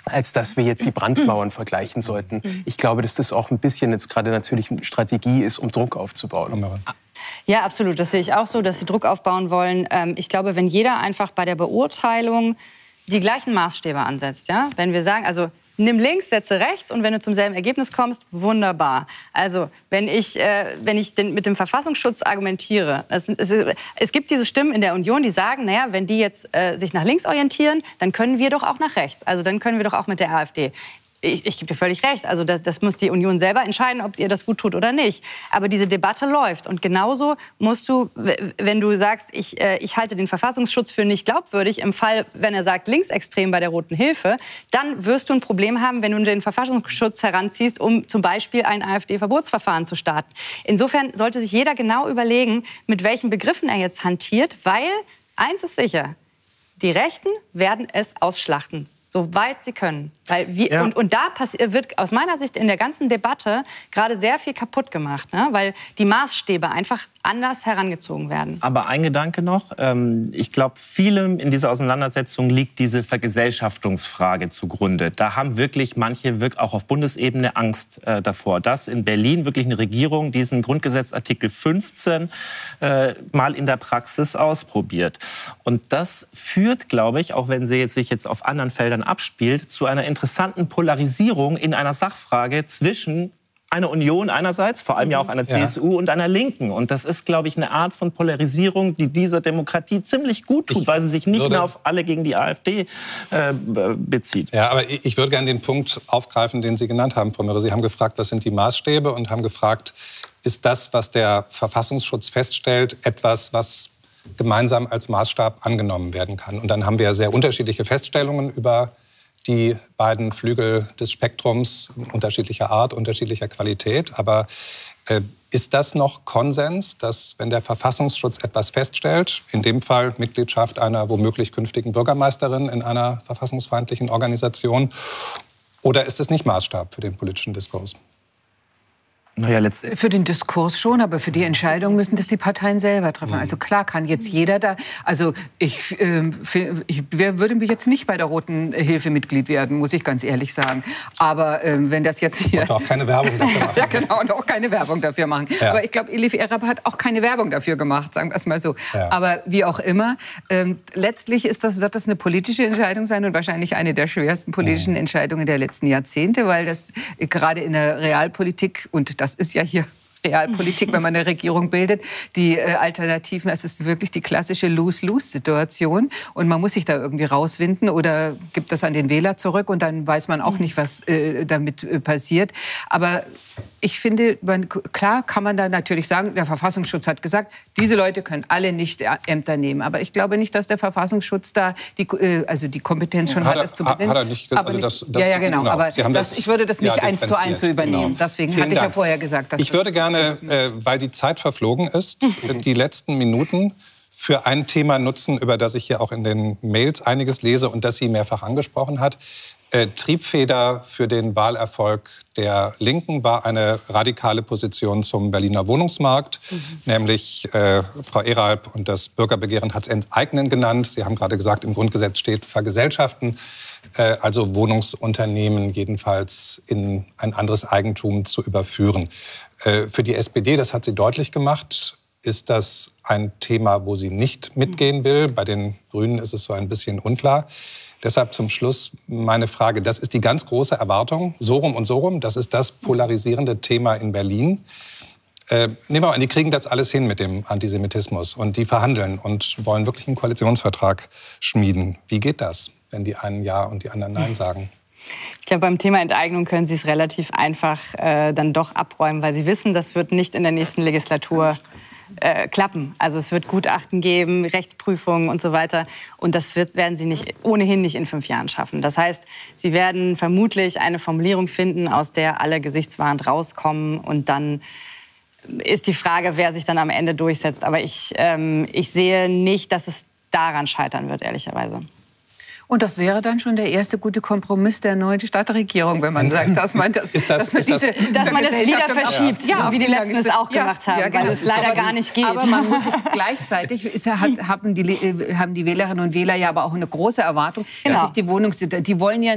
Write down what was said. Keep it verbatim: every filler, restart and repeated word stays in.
als dass wir jetzt die Brandmauern vergleichen sollten. Ich glaube, dass das auch ein bisschen jetzt gerade natürlich eine Strategie ist, um Druck aufzubauen. Ja, absolut. Das sehe ich auch so, dass sie Druck aufbauen wollen. Ich glaube, wenn jeder einfach bei der Beurteilung die gleichen Maßstäbe ansetzt, ja, wenn wir sagen, also nimm links, setze rechts und wenn du zum selben Ergebnis kommst, wunderbar. Also wenn ich, äh, wenn ich den, mit dem Verfassungsschutz argumentiere, es, es, es gibt diese Stimmen in der Union, die sagen, naja, wenn die jetzt äh, sich nach links orientieren, dann können wir doch auch nach rechts. Also dann können wir doch auch mit der AfD. Ich, ich gebe dir völlig recht. Also das, das muss die Union selber entscheiden, ob ihr das gut tut oder nicht. Aber diese Debatte läuft. Und genauso musst du, wenn du sagst, ich, äh, ich halte den Verfassungsschutz für nicht glaubwürdig, im Fall, wenn er sagt, linksextrem bei der Roten Hilfe, dann wirst du ein Problem haben, wenn du den Verfassungsschutz heranziehst, um zum Beispiel ein AfD-Verbotsverfahren zu starten. Insofern sollte sich jeder genau überlegen, mit welchen Begriffen er jetzt hantiert, weil eins ist sicher, die Rechten werden es ausschlachten. Soweit sie können. Weil wir, ja. und, und da wird aus meiner Sicht in der ganzen Debatte gerade sehr viel kaputt gemacht, ne? Weil die Maßstäbe einfach anders herangezogen werden. Aber ein Gedanke noch. Ähm, ich glaube, vielem in dieser Auseinandersetzung liegt diese Vergesellschaftungsfrage zugrunde. Da haben wirklich manche wirklich auch auf Bundesebene Angst äh, davor, dass in Berlin wirklich eine Regierung diesen Grundgesetzartikel fünfzehn äh, mal in der Praxis ausprobiert. Und das führt, glaube ich, auch wenn sie jetzt sich jetzt auf anderen Feldern abspielt, zu einer interessanten Polarisierung in einer Sachfrage zwischen einer Union einerseits, vor allem ja auch einer C S U ja. und einer Linken. Und das ist, glaube ich, eine Art von Polarisierung, die dieser Demokratie ziemlich gut tut, ich weil sie sich nicht mehr auf alle gegen die AfD äh, bezieht. Ja, aber ich würde gerne den Punkt aufgreifen, den Sie genannt haben, Frau Mürre. Sie haben gefragt, was sind die Maßstäbe und haben gefragt, ist das, was der Verfassungsschutz feststellt, etwas, was gemeinsam als Maßstab angenommen werden kann. Und dann haben wir sehr unterschiedliche Feststellungen über die beiden Flügel des Spektrums unterschiedlicher Art, unterschiedlicher Qualität. Aber äh, ist das noch Konsens, dass wenn der Verfassungsschutz etwas feststellt, in dem Fall Mitgliedschaft einer womöglich künftigen Bürgermeisterin in einer verfassungsfeindlichen Organisation, oder ist es nicht Maßstab für den politischen Diskurs? Naja, für den Diskurs schon, aber für die Entscheidung müssen das die Parteien selber treffen. Also klar kann jetzt jeder da, also ich, äh, ich würde mich jetzt nicht bei der Roten Hilfe Mitglied werden, muss ich ganz ehrlich sagen. Aber äh, wenn das jetzt hier... Und auch keine Werbung dafür machen. Ja, genau, und auch keine Werbung dafür machen. Ja. Aber ich glaube, Elif Erab hat auch keine Werbung dafür gemacht, sagen wir es mal so. Ja. Aber wie auch immer, äh, letztlich ist das, wird das eine politische Entscheidung sein und wahrscheinlich eine der schwersten politischen mhm. Entscheidungen der letzten Jahrzehnte, weil das äh, gerade in der Realpolitik, und das Das ist ja hier Realpolitik, wenn man eine Regierung bildet. Die äh, Alternativen, es ist wirklich die klassische Lose-Lose-Situation. Und man muss sich da irgendwie rauswinden oder gibt das an den Wähler zurück und dann weiß man auch nicht, was äh, damit äh, passiert. Aber ich finde, man, klar kann man da natürlich sagen, der Verfassungsschutz hat gesagt, diese Leute können alle nicht Ämter nehmen. Aber ich glaube nicht, dass der Verfassungsschutz da die, äh, also die Kompetenz schon hat, hat, er, das zu benennen. Hat er nicht, also nicht, das, das, ja, ja, genau. genau. Aber das, das, ich würde das nicht ja, eins zu eins so übernehmen. Genau. Deswegen Vielen hatte ich Dank. ja vorher gesagt, dass ich würde gerne, äh, weil die Zeit verflogen ist, die letzten Minuten für ein Thema nutzen, über das ich hier auch in den Mails einiges lese und das sie mehrfach angesprochen hat. Äh, Triebfeder für den Wahlerfolg der Linken war eine radikale Position zum Berliner Wohnungsmarkt, mhm. nämlich äh, Frau Eralp und das Bürgerbegehren hat es Enteignen genannt. Sie haben gerade gesagt, im Grundgesetz steht Vergesellschaften, äh, also Wohnungsunternehmen jedenfalls in ein anderes Eigentum zu überführen. Äh, für die S P D, das hat sie deutlich gemacht, ist das ein Thema, wo sie nicht mitgehen will. Bei den Grünen ist es so ein bisschen unklar. Deshalb zum Schluss meine Frage, das ist die ganz große Erwartung, so rum und so rum, das ist das polarisierende Thema in Berlin. Äh, nehmen wir an, die kriegen das alles hin mit dem Antisemitismus und die verhandeln und wollen wirklich einen Koalitionsvertrag schmieden. Wie geht das, wenn die einen Ja und die anderen Nein sagen? Ich glaube, beim Thema Enteignung können Sie es relativ einfach äh, dann doch abräumen, weil Sie wissen, das wird nicht in der nächsten Legislatur Äh, klappen. Also es wird Gutachten geben, Rechtsprüfungen und so weiter. Und das wird, werden Sie nicht, ohnehin nicht in fünf Jahren schaffen. Das heißt, Sie werden vermutlich eine Formulierung finden, aus der alle gesichtswahrend rauskommen. Und dann ist die Frage, wer sich dann am Ende durchsetzt. Aber ich, ähm, ich sehe nicht, dass es daran scheitern wird, ehrlicherweise. Und das wäre dann schon der erste gute Kompromiss der neuen Stadtregierung, wenn man sagt, dass man das, ist das, dass man, ist das, diese, dass man das wieder verschiebt, ja, so wie die letzten es auch gemacht haben, ja, genau, weil es leider gar nicht geht. Aber man muss sich gleichzeitig ist, hat, haben, die, haben die Wählerinnen und Wähler ja aber auch eine große Erwartung, genau. dass sich die Wohnungs... Die wollen ja